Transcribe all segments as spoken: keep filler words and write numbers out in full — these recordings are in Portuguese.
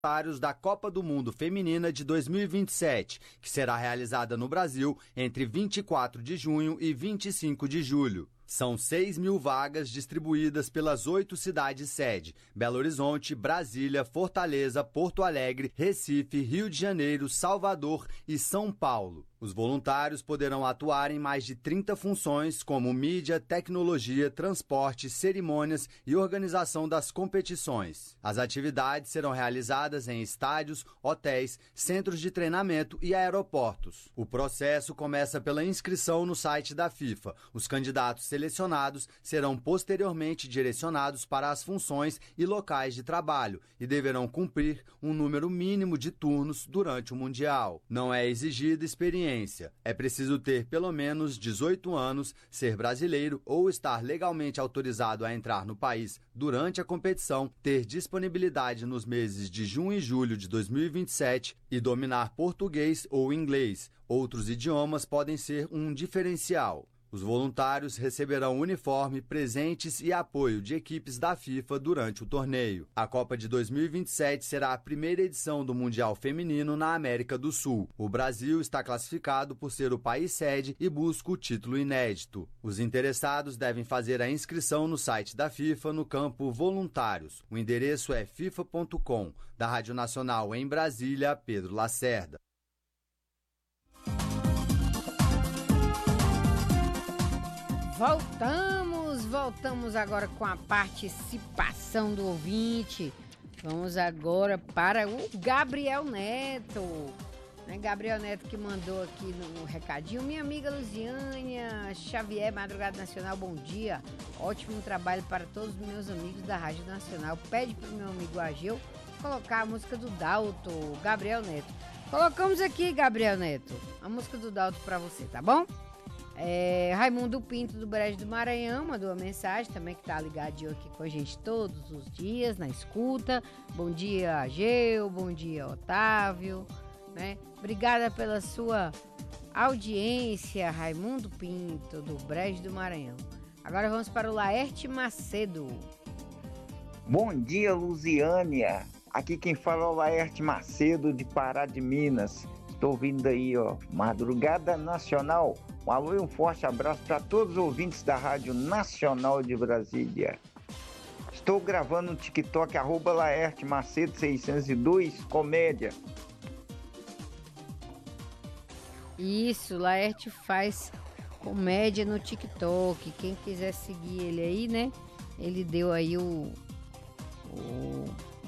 voluntários da Copa do Mundo Feminina de dois mil e vinte e sete, que será realizada no Brasil entre vinte e quatro de junho e vinte e cinco de julho. São seis mil vagas distribuídas pelas oito cidades-sede: Belo Horizonte, Brasília, Fortaleza, Porto Alegre, Recife, Rio de Janeiro, Salvador e São Paulo. Os voluntários poderão atuar em mais de trinta funções, como mídia, tecnologia, transporte, cerimônias e organização das competições. As atividades serão realizadas em estádios, hotéis, centros de treinamento e aeroportos. O processo começa pela inscrição no site da FIFA. Os candidatos selecionados serão posteriormente direcionados para as funções e locais de trabalho e deverão cumprir um número mínimo de turnos durante o Mundial. Não é exigida experiência. É preciso ter pelo menos dezoito anos, ser brasileiro ou estar legalmente autorizado a entrar no país durante a competição, ter disponibilidade nos meses de junho e julho de dois mil e vinte e sete e dominar português ou inglês. Outros idiomas podem ser um diferencial. Os voluntários receberão uniforme, presentes e apoio de equipes da FIFA durante o torneio. A Copa de dois mil e vinte e sete será a primeira edição do Mundial Feminino na América do Sul. O Brasil está classificado por ser o país sede e busca o título inédito. Os interessados devem fazer a inscrição no site da FIFA no campo Voluntários. O endereço é fifa ponto com. Da Rádio Nacional em Brasília, Pedro Lacerda. Voltamos, voltamos agora com a participação do ouvinte. Vamos agora para o Gabriel Neto. Né, Gabriel Neto que mandou aqui no recadinho. Minha amiga Luziânia Xavier, Madrugada Nacional, bom dia. Ótimo trabalho para todos os meus amigos da Rádio Nacional. Pede para o meu amigo Ageu colocar a música do Dalto, Gabriel Neto. Colocamos aqui, Gabriel Neto, a música do Dalto para você, tá bom? É, Raimundo Pinto do Brejo do Maranhão mandou uma mensagem também, que tá ligadinho aqui com a gente todos os dias na escuta. Bom dia, Ageu, bom dia, Otávio, né? Obrigada pela sua audiência, Raimundo Pinto do Brejo do Maranhão. Agora vamos para o Laerte Macedo. Bom dia, Luziânia. Aqui quem fala é o Laerte Macedo de Pará de Minas. Estou ouvindo aí, ó, Madrugada Nacional. Um alô e um forte abraço para todos os ouvintes da Rádio Nacional de Brasília. Estou gravando no TikTok, arroba Laerte Macedo seiscentos e dois, comédia. Isso, Laerte faz comédia no TikTok. Quem quiser seguir ele aí, né? Ele deu aí o... o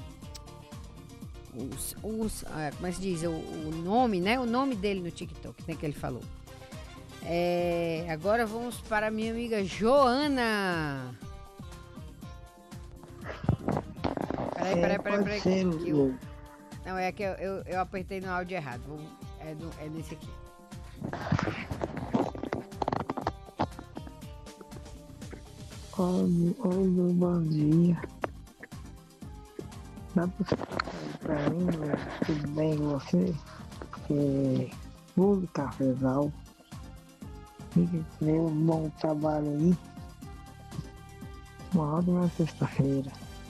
Os, os, ah, como é que se diz? O, o nome, né? O nome dele no TikTok, né? Que ele falou. É, agora vamos para a minha amiga Joana. Peraí, peraí, peraí, peraí. peraí que eu, não, é que eu, eu, eu apertei no áudio errado. Vou, é, do, é nesse aqui. Oi, oi, bom dia. Dá pra você falar pra mim, né? Tudo bem com você? É, vou do cafezal. Meu um bom trabalho aí. Uma ótima sexta-feira.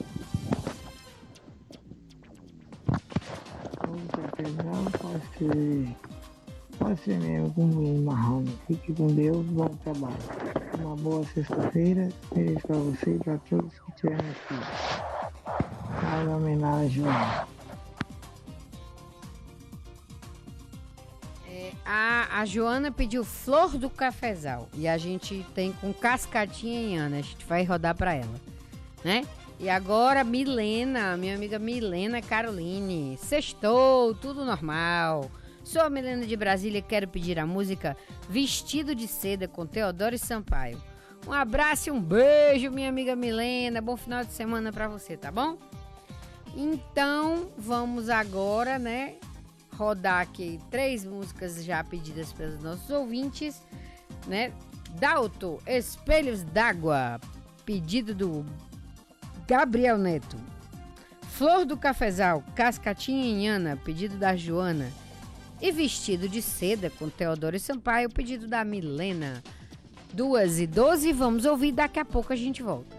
Vou do cafezal, pode ser. Pode ser mesmo com o marrone. Fique com Deus, bom trabalho. Uma boa sexta-feira. Beijo pra você e pra todos que estiverem aqui. Faz homenagem, Joana. É, a, a Joana pediu Flor do Cafezal. E a gente tem com Cascatinha em Ana. A gente vai rodar pra ela, né? E agora Milena, minha amiga Milena Caroline. Sextou, tudo normal. Sou a Milena de Brasília e quero pedir a música Vestido de Seda com Teodoro Sampaio. Um abraço e um beijo, minha amiga Milena. Bom final de semana pra você, tá bom? Então, vamos agora, né, rodar aqui três músicas já pedidas pelos nossos ouvintes, né? Dalto, Espelhos d'Água, pedido do Gabriel Neto. Flor do Cafezal, Cascatinha em Ana, pedido da Joana. E Vestido de Seda com Teodoro Sampaio, pedido da Milena. duas e doze, vamos ouvir, daqui a pouco a gente volta.